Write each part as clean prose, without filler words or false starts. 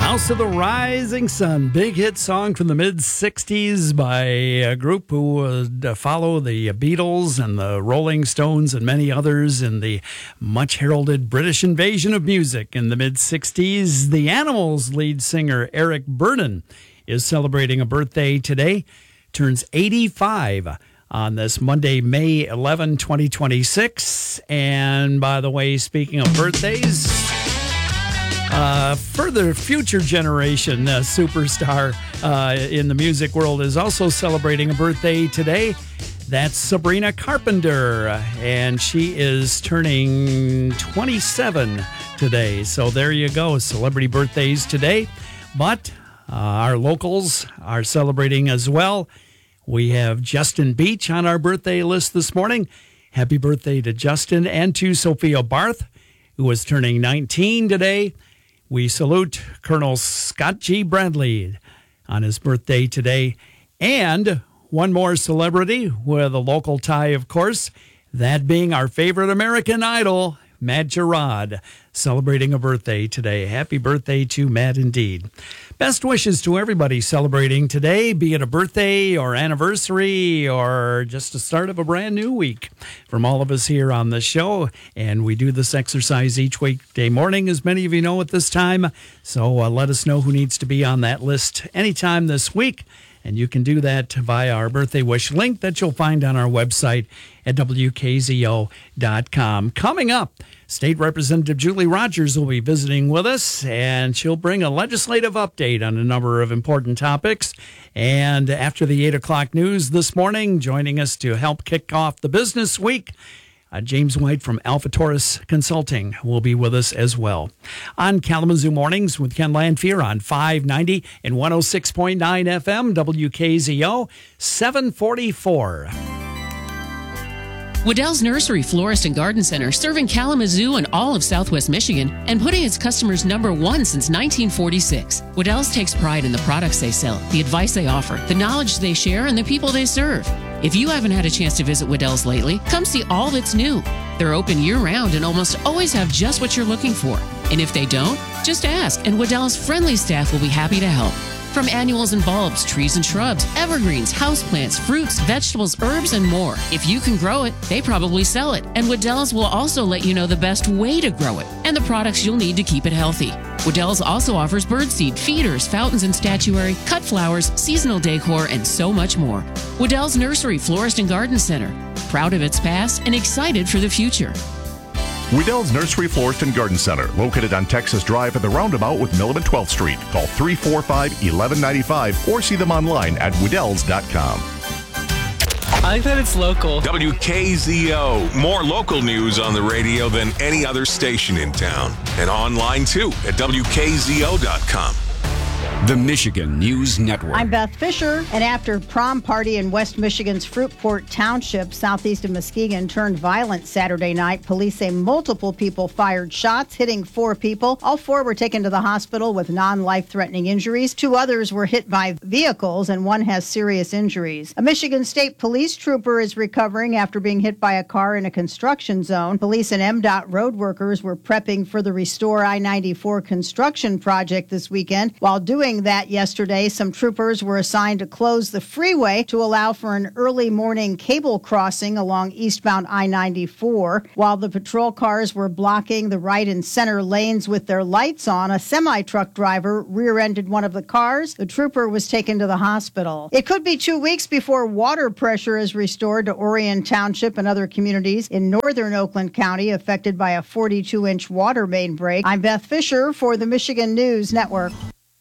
House of the Rising Sun, big hit song from the mid-'60s by a group who would follow the Beatles and the Rolling Stones and many others in the much-heralded British invasion of music in the mid-'60s. The Animals lead singer Eric Burdon is celebrating a birthday today, turns 85 on this Monday, May 11, 2026. And by the way, speaking of birthdays, further future generation superstar in the music world is also celebrating a birthday today. That's Sabrina Carpenter, and she is turning 27 today. So there you go, celebrity birthdays today. But our locals are celebrating as well. We have Justin Beach on our birthday list this morning. Happy birthday to Justin and to Sophia Barth, who is turning 19 today. We salute Colonel Scott G. Bradley on his birthday today. And one more celebrity with a local tie, of course, that being our favorite American Idol, Matt Gerard, celebrating a birthday today. Happy birthday to Matt indeed. Best wishes to everybody celebrating today, be it a birthday or anniversary or just the start of a brand new week from all of us here on the show. And we do this exercise each weekday morning, as many of you know at this time. So let us know who needs to be on that list anytime this week. And you can do that via our birthday wish link that you'll find on our website at WKZO.com. Coming up, State Representative Julie Rogers will be visiting with us, and she'll bring a legislative update on a number of important topics. And after the 8 o'clock news this morning, joining us to help kick off the business week, James White from Alpha Taurus Consulting will be with us as well. On Kalamazoo Mornings with Ken Lanfear on 590 and 106.9 FM, WKZO, 744. Waddell's Nursery, Florist, and Garden Center, serving Kalamazoo and all of Southwest Michigan and putting its customers number one since 1946. Waddell's takes pride in the products they sell, the advice they offer, the knowledge they share, and the people they serve. If you haven't had a chance to visit Waddell's lately, come see all that's new. They're open year-round and almost always have just what you're looking for. And if they don't, just ask, and Waddell's friendly staff will be happy to help. From annuals and bulbs, trees and shrubs, evergreens, houseplants, fruits, vegetables, herbs, and more. If you can grow it, they probably sell it. And Waddell's will also let you know the best way to grow it and the products you'll need to keep it healthy. Waddell's also offers birdseed, feeders, fountains and statuary, cut flowers, seasonal decor, and so much more. Waddell's Nursery, Florist, and Garden Center. Proud of its past and excited for the future. Waddell's Nursery, Florist, and Garden Center, located on Texas Drive at the roundabout with Milam and 12th Street. Call 345-1195 or see them online at Waddells.com. I like that it's local. WKZO. More local news on the radio than any other station in town. And online, too, at WKZO.com. The Michigan News Network. I'm Beth Fisher, and after prom party in West Michigan's Fruitport Township, southeast of Muskegon, turned violent Saturday night, police say multiple people fired shots, hitting 4 people. All 4 were taken to the hospital with non-life-threatening injuries. 2 others were hit by vehicles, and 1 has serious injuries. A Michigan State Police trooper is recovering after being hit by a car in a construction zone. Police and MDOT road workers were prepping for the Restore I-94 construction project this weekend. While doing that yesterday, some troopers were assigned to close the freeway to allow for an early morning cable crossing along eastbound I-94. While the patrol cars were blocking the right and center lanes with their lights on, a semi-truck driver rear-ended one of the cars. The trooper was taken to the hospital. It could be 2 weeks before water pressure is restored to Orion Township and other communities in northern Oakland County affected by a 42-inch water main break. I'm Beth Fisher for the Michigan News Network.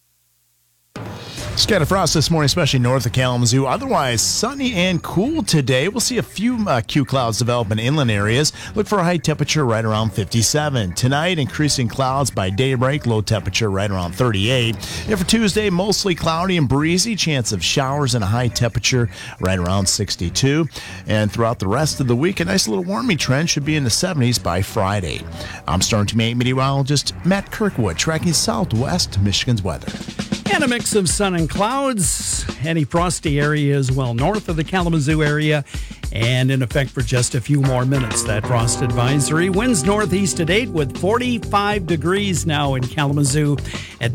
Scattered frost this morning, especially north of Kalamazoo. Otherwise, sunny and cool today. We'll see a few Q clouds develop in inland areas. Look for a high temperature right around 57. Tonight, increasing clouds by daybreak. Low temperature right around 38. And for Tuesday, mostly cloudy and breezy. Chance of showers and a high temperature right around 62. And throughout the rest of the week, a nice little warming trend should be in the 70s by Friday. I'm Storm Team 8 meteorologist Matt Kirkwood, tracking Southwest Michigan's weather. And a mix of sun and clouds. Any frosty area as well north of the Kalamazoo area. and in effect for just a few more minutes. That frost advisory. Winds northeast at 8 with 45 degrees now in Kalamazoo at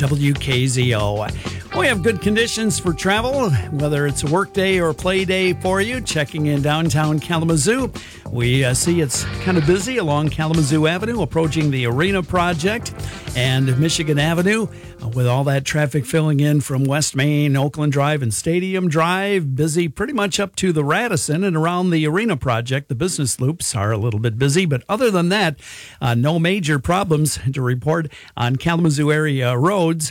WKZO. We have good conditions for travel, whether it's a work day or a play day for you. Checking in downtown Kalamazoo, we see it's kind of busy along Kalamazoo Avenue, approaching the Arena Project and Michigan Avenue, with all that traffic filling in from West Main, Oakland Drive, and Stadium Drive. Busy pretty much up to the Radisson and around the Arena Project. The business loops are a little bit busy, but other than that, no major problems to report on Kalamazoo area roads.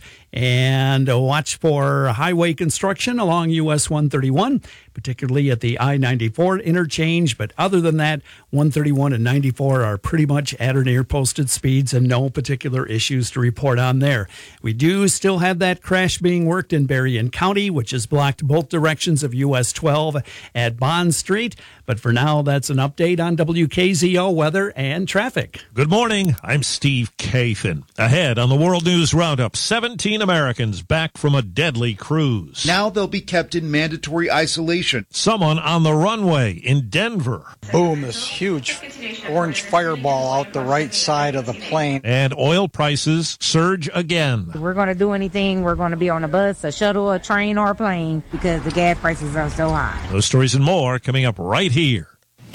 And watch for highway construction along US 131, particularly at the I-94 interchange. But other than that, 131 and 94 are pretty much at or near posted speeds and no particular issues to report on there. We do still have that crash being worked in Berrien County, which has blocked both directions of US 12 at Bond Street. But for now, that's an update on WKZO weather and traffic. Good morning. I'm Steve Kathan. Ahead on the World News Roundup, 17 Americans back from a deadly cruise. Now they'll be kept in mandatory isolation. Someone on the runway in Denver. Boom, this huge orange fireball out the right side of the plane. And oil prices surge again. If we're going to do anything, we're going to be on a bus, a shuttle, a train, or a plane because the gas prices are so high. Those stories and more coming up right here.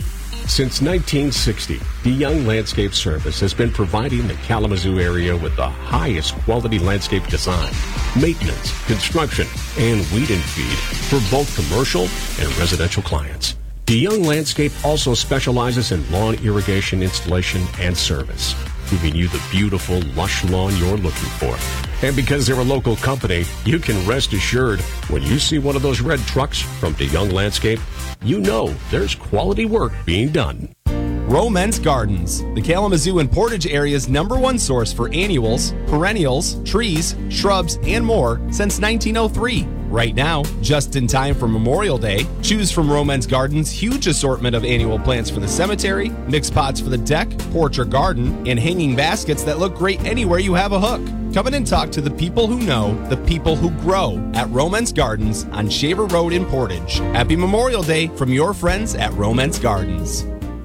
Since 1960, DeYoung Landscape Service has been providing the Kalamazoo area with the highest quality landscape design, maintenance, construction, and weed and feed for both commercial and residential clients. DeYoung Landscape also specializes in lawn irrigation installation and service, giving you the beautiful, lush lawn you're looking for. And because they're a local company, you can rest assured when you see one of those red trucks from DeYoung Landscape, you know there's quality work being done. Romance Gardens, the Kalamazoo and Portage area's #1 source for annuals, perennials, trees, shrubs, and more since 1903. Right now, just in time for Memorial Day, choose from Romance Gardens' huge assortment of annual plants for the cemetery, mixed pots for the deck, porch, or garden, and hanging baskets that look great anywhere you have a hook. Come in and talk to the people who know the people who grow at Romance Gardens on Shaver Road in Portage. Happy Memorial Day from your friends at Romance Gardens.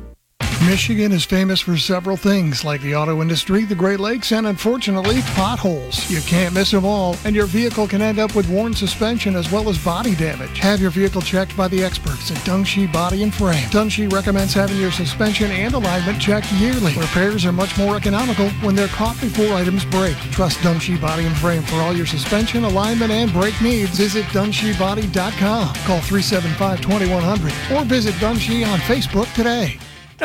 Michigan is famous for several things like the auto industry, the Great Lakes, and unfortunately, potholes. You can't miss them all, and your vehicle can end up with worn suspension as well as body damage. Have your vehicle checked by the experts at Dungshi Body and Frame. Dungshi recommends having your suspension and alignment checked yearly. Repairs are much more economical when they're caught before items break. Trust Dungshi Body and Frame for all your suspension, alignment, and brake needs. Visit DungshiBody.com. Call 375-2100 or visit Dungshi on Facebook today.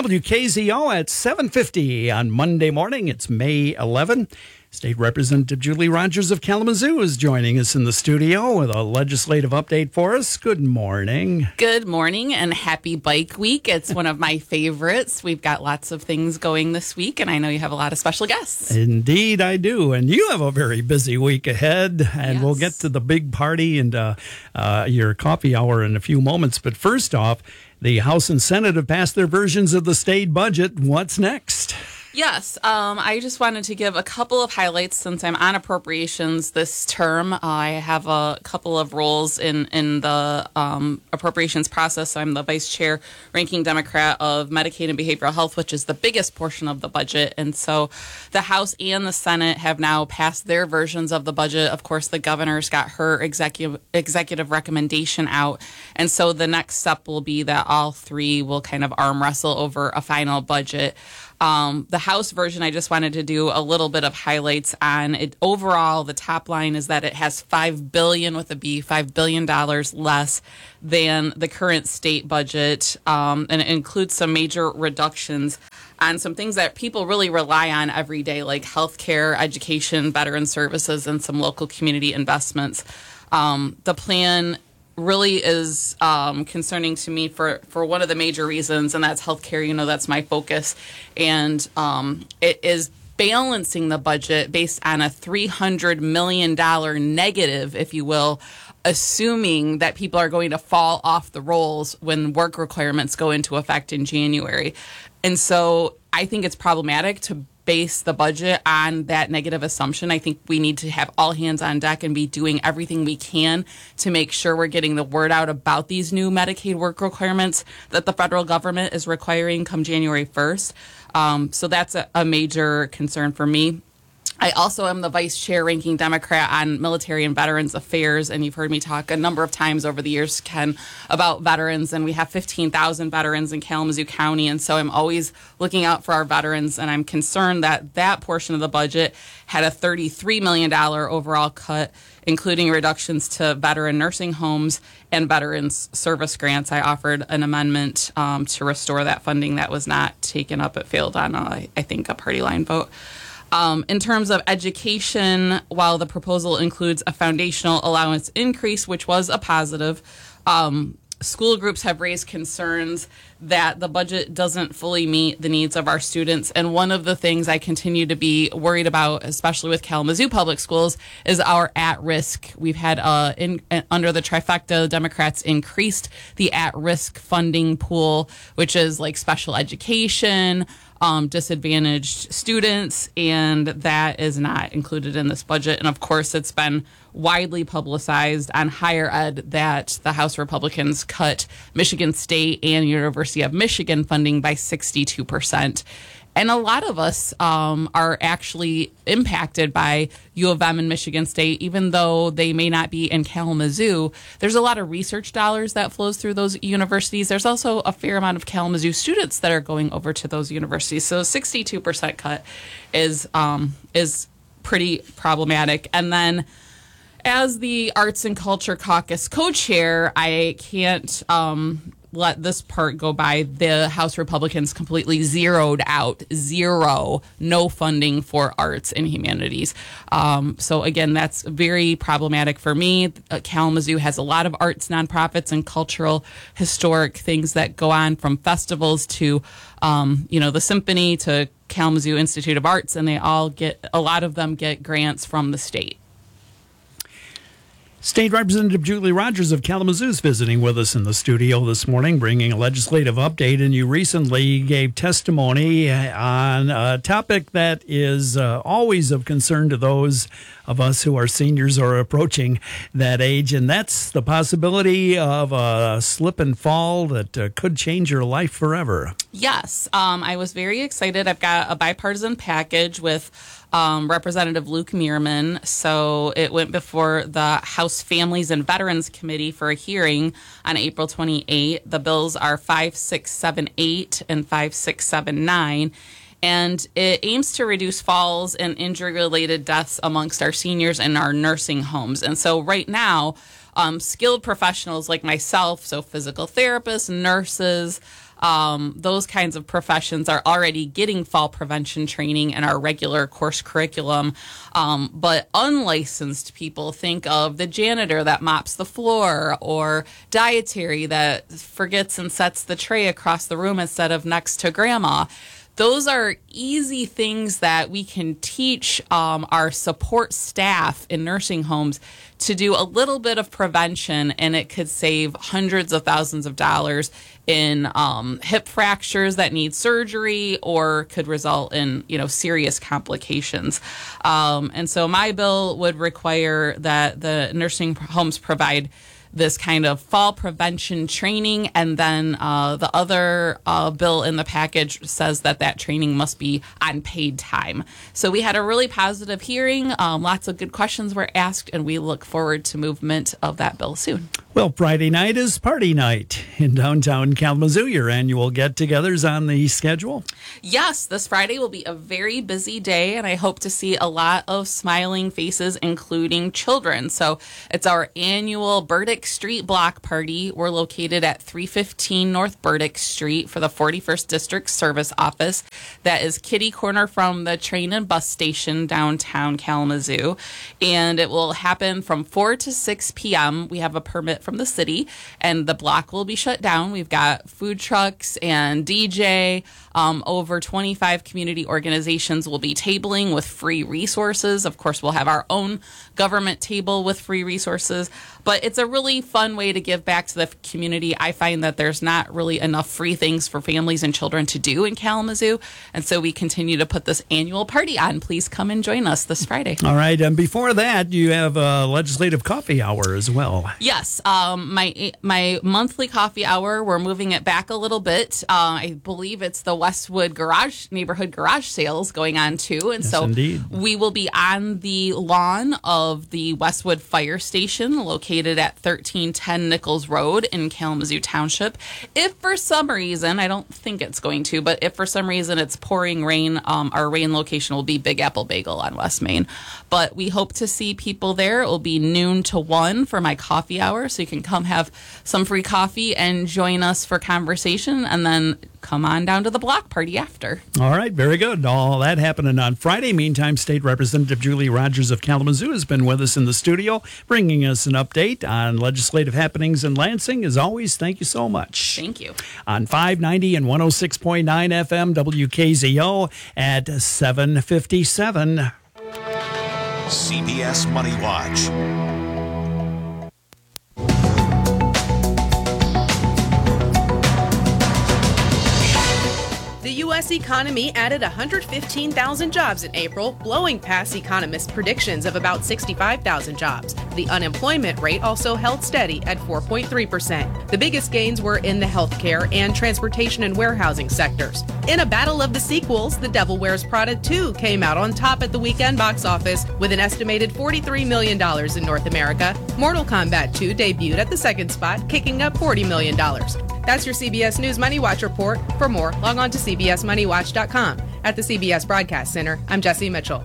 WKZO at 7:50 on Monday morning. It's May 11. State Representative Julie Rogers of Kalamazoo is joining us in the studio with a legislative update for us. Good morning. Good morning and happy Bike Week. It's one of my favorites. We've got lots of things going this week, and I know you have a lot of special guests. Indeed, I do. And you have a very busy week ahead, and Yes. we'll get to the big party and your coffee hour in a few moments. But first off, the House and Senate have passed their versions of the state budget. What's next? Yes, I just wanted to give a couple of highlights since I'm on appropriations this term. I have a couple of roles in the appropriations process. I'm the vice chair, ranking Democrat of Medicaid and Behavioral Health, which is the biggest portion of the budget. And so the House and the Senate have now passed their versions of the budget. Of course, the governor's got her executive recommendation out. And so the next step will be that all three will kind of arm wrestle over a final budget. The House version, I just wanted to do a little bit of highlights on it. Overall, the top line is that it has $5 billion with a B, $5 billion less than the current state budget, and it includes some major reductions on some things that people really rely on every day, like healthcare, education, veteran services, and some local community investments. The plan really is concerning to me for one of the major reasons, and that's healthcare. You know, that's my focus. And it is balancing the budget based on a $300 million negative, if you will, assuming that people are going to fall off the rolls when work requirements go into effect in January. And so I think it's problematic to base the budget on that negative assumption. I think we need to have all hands on deck and be doing everything we can to make sure we're getting the word out about these new Medicaid work requirements that the federal government is requiring come January 1st. So that's a major concern for me. I also am the vice chair ranking Democrat on Military and Veterans Affairs, and you've heard me talk a number of times over the years, Ken, about veterans, and we have 15,000 veterans in Kalamazoo County, and so I'm always looking out for our veterans, and I'm concerned that that portion of the budget had a $33 million overall cut, including reductions to veteran nursing homes and veterans service grants. I offered an amendment to restore that funding that was not taken up. It failed on, I think, a party line vote. In terms of education, while the proposal includes a foundational allowance increase, which was a positive, school groups have raised concerns that the budget doesn't fully meet the needs of our students. And one of the things I continue to be worried about, especially with Kalamazoo Public Schools, is our at-risk. We've had, under the trifecta, Democrats increased the at-risk funding pool, which is like special education, disadvantaged students, and that is not included in this budget. And of course, it's been widely publicized on higher ed that the House Republicans cut Michigan State and University of Michigan funding by 62%. And a lot of us are actually impacted by U of M and Michigan State, even though they may not be in Kalamazoo. There's a lot of research dollars that flows through those universities. There's also a fair amount of Kalamazoo students that are going over to those universities. So 62% cut is pretty problematic. And then as the Arts and Culture Caucus co-chair, I can't let this part go by. The House Republicans completely zeroed out no funding for arts and humanities. So again, that's very problematic for me. Kalamazoo has a lot of arts nonprofits and cultural historic things that go on, from festivals to the symphony to Kalamazoo Institute of Arts, and a lot of them get grants from the state. State Representative Julie Rogers of Kalamazoo is visiting with us in the studio this morning, bringing a legislative update. And you recently gave testimony on a topic that is always of concern to those of us who are seniors or approaching that age, and that's the possibility of a slip and fall that could change your life forever. Yes, I was very excited. I've got a bipartisan package with Representative Luke Meerman. So it went before the House Families and Veterans Committee for a hearing on April 28. The bills are 5678 and 5679. And it aims to reduce falls and injury-related deaths amongst our seniors in our nursing homes. And so right now, skilled professionals like myself, so physical therapists, nurses, those kinds of professions are already getting fall prevention training in our regular course curriculum. But unlicensed people, think of the janitor that mops the floor, or dietary that forgets and sets the tray across the room instead of next to grandma. Those are easy things that we can teach our support staff in nursing homes to do a little bit of prevention, and it could save hundreds of thousands of dollars in hip fractures that need surgery, or could result in serious complications. And so my bill would require that the nursing homes provide this kind of fall prevention training, and then the other bill in the package says that training must be on paid time. So we had a really positive hearing. Lots of good questions were asked, and we look forward to movement of that bill soon. Well, Friday night is party night in downtown Kalamazoo. Your annual get-togethers on the schedule? Yes, this Friday will be a very busy day, and I hope to see a lot of smiling faces, including children. So it's our annual Burdick Street Block Party. We're located at 315 North Burdick Street for the 41st District Service Office. That is kitty corner from the train and bus station downtown Kalamazoo. And it will happen from 4 to 6 p.m. We have a permit from the city, and the block will be shut down. We've got food trucks and DJ. Over 25 community organizations will be tabling with free resources. Of course, we'll have our own government table with free resources, but it's a really fun way to give back to the community. I find that there's not really enough free things for families and children to do in Kalamazoo, and so we continue to put this annual party on. Please come and join us this Friday. All right, and before that, you have a legislative coffee hour as well. Yes, my monthly coffee hour, we're moving it back a little bit. I believe it's the Westwood neighborhood garage sales going on too, and yes, so indeed. We will be on the lawn of the Westwood Fire Station, located at 1310 Nichols Road in Kalamazoo Township. If for some reason, I don't think it's going to, but if for some reason it's pouring rain, our rain location will be Big Apple Bagel on West Main. But we hope to see people there. It will be noon to 1 for my coffee hour, so you can come have some free coffee and join us for conversation, and then come on down to the block party after. All right, very good. All that happening on Friday. Meantime, State Representative Julie Rogers of Kalamazoo has been with us in the studio, bringing us an update on legislative happenings in Lansing. As always, thank you so much. Thank you. On 590 and 106.9 FM WKZO at 7:57. CBS Money Watch. The U.S. economy added 115,000 jobs in April, blowing past economists' predictions of about 65,000 jobs. The unemployment rate also held steady at 4.3%. The biggest gains were in the healthcare and transportation and warehousing sectors. In a battle of the sequels, The Devil Wears Prada 2 came out on top at the weekend box office with an estimated $43 million in North America. Mortal Kombat 2 debuted at the second spot, kicking up $40 million. That's your CBS News Money Watch report. For more, log on to CBSMoneyWatch.com. At the CBS Broadcast Center, I'm Jesse Mitchell.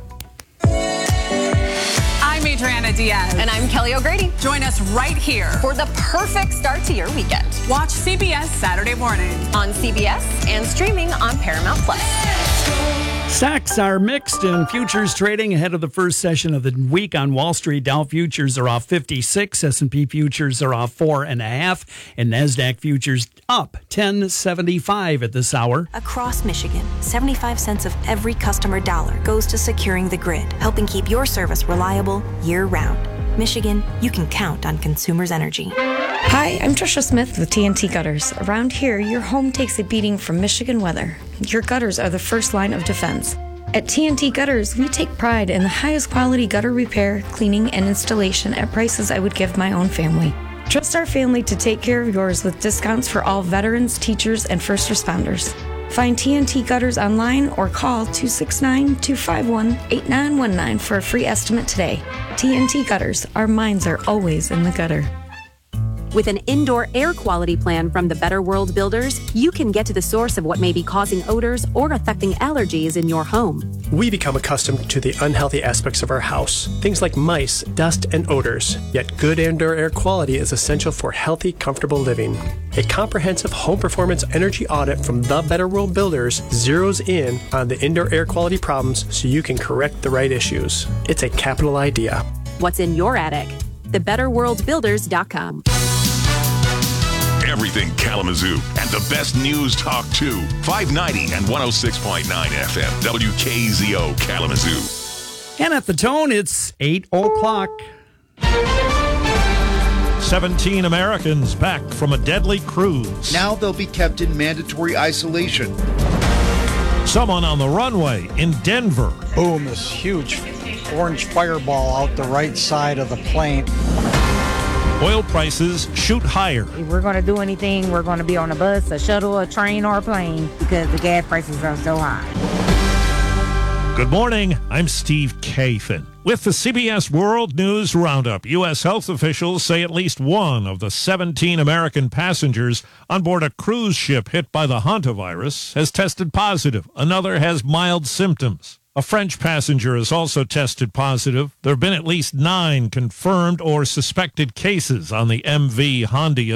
I'm Adriana Diaz. And I'm Kelly O'Grady. Join us right here for the perfect start to your weekend. Watch CBS Saturday morning on CBS and streaming on Paramount Plus. Stocks are mixed in futures trading ahead of the first session of the week on Wall Street. Dow futures are off 56, S&P futures are off 4.5, and NASDAQ futures up 10.75 at this hour. Across Michigan, 75 cents of every customer dollar goes to securing the grid, helping keep your service reliable year-round. Michigan, you can count on Consumers Energy. Hi, I'm Trisha Smith with TNT Gutters. Around here, your home takes a beating from Michigan weather. Your gutters are the first line of defense. At TNT Gutters, we take pride in the highest quality gutter repair, cleaning, and installation at prices I would give my own family. Trust our family to take care of yours with discounts for all veterans, teachers, and first responders. Find TNT Gutters online or call 269-251-8919 for a free estimate today. TNT Gutters, our minds are always in the gutter. With an indoor air quality plan from the Better World Builders, you can get to the source of what may be causing odors or affecting allergies in your home. We become accustomed to the unhealthy aspects of our house, things like mice, dust, and odors. Yet good indoor air quality is essential for healthy, comfortable living. A comprehensive home performance energy audit from the Better World Builders zeroes in on the indoor air quality problems so you can correct the right issues. It's a capital idea. What's in your attic? TheBetterWorldBuilders.com. Everything Kalamazoo and the best news talk too. 590 and 106.9 FM. WKZO Kalamazoo. And at the tone, it's 8 o'clock. 17 Americans back from a deadly cruise. Now they'll be kept in mandatory isolation. Someone on the runway in Denver. Boom, this huge orange fireball out the right side of the plane. Oil prices shoot higher. If we're going to do anything, we're going to be on a bus, a shuttle, a train, or a plane because the gas prices are so high. Good morning. I'm Steve Kathan. With the CBS World News Roundup, U.S. health officials say at least one of the 17 American passengers on board a cruise ship hit by the hantavirus has tested positive. Another has mild symptoms. A French passenger has also tested positive. There have been at least 9 confirmed or suspected cases on the MV Hondius.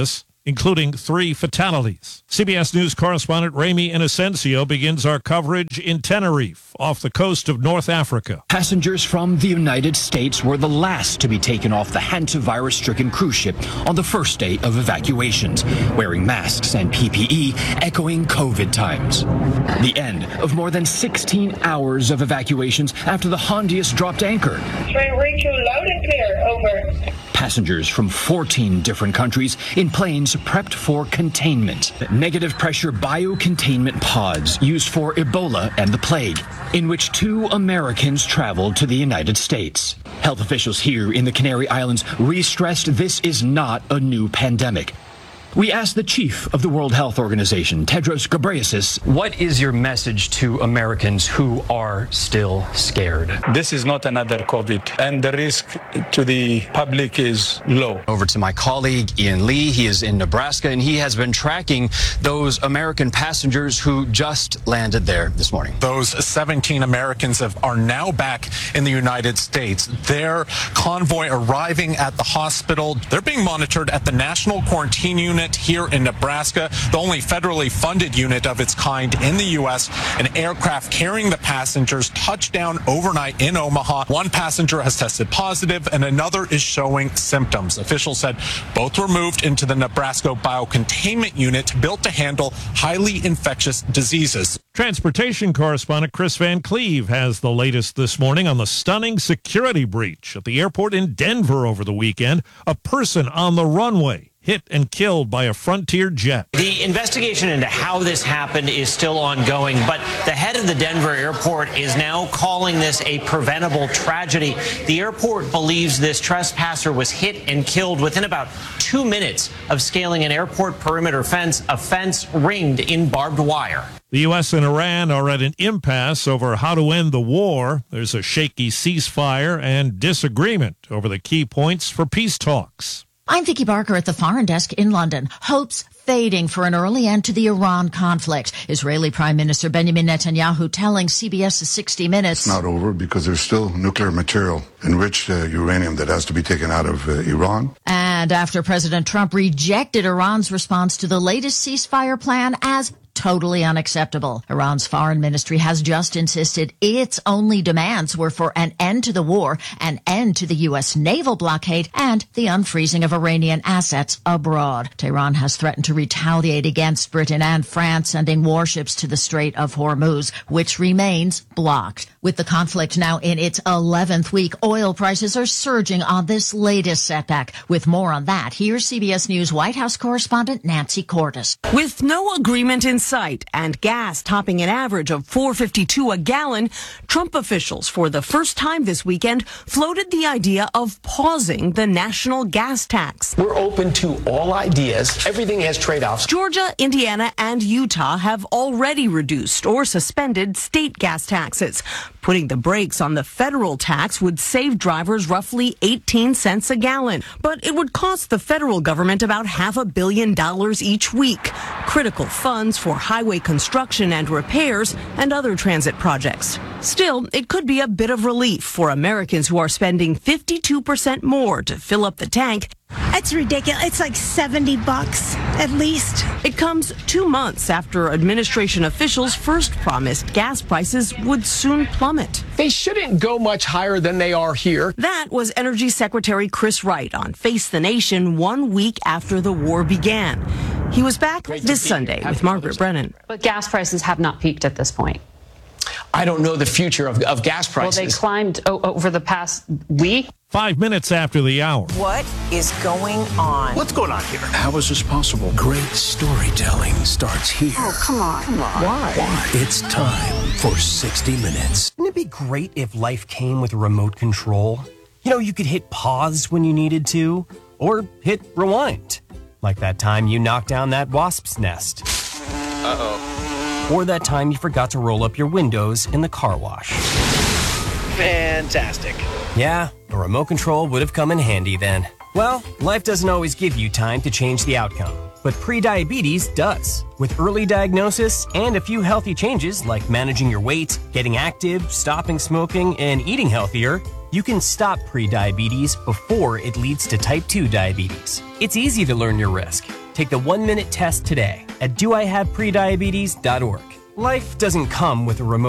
including 3 fatalities. CBS News correspondent Ramy Inocencio begins our coverage in Tenerife, off the coast of North Africa. Passengers from the United States were the last to be taken off the hantavirus-stricken cruise ship on the first day of evacuations, wearing masks and PPE, echoing COVID times. The end of more than 16 hours of evacuations after the Hondius dropped anchor. Reach you loud and clear, over. Passengers from 14 different countries in planes prepped for containment. Negative pressure biocontainment pods used for Ebola and the plague, in which 2 Americans traveled to the United States. Health officials here in the Canary Islands re-stressed this is not a new pandemic. We asked the chief of the World Health Organization, Tedros Ghebreyesus, what is your message to Americans who are still scared? This is not another COVID, and the risk to the public is low. Over to my colleague, Ian Lee. He is in Nebraska, and he has been tracking those American passengers who just landed there this morning. Those 17 Americans are now back in the United States. Their convoy arriving at the hospital. They're being monitored at the National Quarantine Unit here in Nebraska, the only federally funded unit of its kind in the U.S. An aircraft carrying the passengers touched down overnight in Omaha. 1 passenger has tested positive and another is showing symptoms. Officials said both were moved into the Nebraska Biocontainment Unit built to handle highly infectious diseases. Transportation correspondent Chris Van Cleve has the latest this morning on the stunning security breach at the airport in Denver over the weekend. A person on the runway hit and killed by a Frontier jet. The investigation into how this happened is still ongoing, but the head of the Denver airport is now calling this a preventable tragedy. The airport believes this trespasser was hit and killed within about 2 minutes of scaling an airport perimeter fence, a fence ringed in barbed wire. The U.S. and Iran are at an impasse over how to end the war. There's a shaky ceasefire and disagreement over the key points for peace talks. I'm Vicki Barker at the Foreign Desk in London. Hopes fading for an early end to the Iran conflict. Israeli Prime Minister Benjamin Netanyahu telling CBS's 60 Minutes. It's not over because there's still nuclear material, enriched uranium that has to be taken out of Iran. And after President Trump rejected Iran's response to the latest ceasefire plan as totally unacceptable. Iran's foreign ministry has just insisted its only demands were for an end to the war, an end to the U.S. naval blockade, and the unfreezing of Iranian assets abroad. Tehran has threatened to retaliate against Britain and France, sending warships to the Strait of Hormuz, which remains blocked. With the conflict now in its 11th week, oil prices are surging on this latest setback. With more on that, here's CBS News White House correspondent Nancy Cordes. With no agreement in sight and gas topping an average of $4.52 a gallon, Trump officials for the first time this weekend floated the idea of pausing the national gas tax. We're open to all ideas. Everything has trade-offs. Georgia, Indiana, and Utah have already reduced or suspended state gas taxes. Putting the brakes on the federal tax would save drivers roughly 18 cents a gallon, but it would cost the federal government about $500 million each week. Critical funds for highway construction and repairs and other transit projects. Still, it could be a bit of relief for Americans who are spending 52% more to fill up the tank. It's ridiculous. It's like $70 at least. It comes 2 months after administration officials first promised gas prices would soon plummet. They shouldn't go much higher than they are here. That was Energy Secretary Chris Wright on Face the Nation 1 week after the war began. He was back this Sunday with Margaret Brennan. But gas prices have not peaked at this point. I don't know the future of gas prices. Well, they climbed over the past week. 5 minutes after the hour. What is going on? What's going on here? How is this possible? Great storytelling starts here. Oh, come on. Why? It's time for 60 Minutes. Wouldn't it be great if life came with a remote control? You know, you could hit pause when you needed to, or hit rewind. Like that time you knocked down that wasp's nest. Uh-oh. Or that time you forgot to roll up your windows in the car wash. Fantastic. Yeah, a remote control would have come in handy then. Well, life doesn't always give you time to change the outcome, but prediabetes does. With early diagnosis and a few healthy changes like managing your weight, getting active, stopping smoking, and eating healthier, you can stop prediabetes before it leads to type 2 diabetes. It's easy to learn your risk. Take the 1-minute test today at doihaveprediabetes.org. Life doesn't come with a remote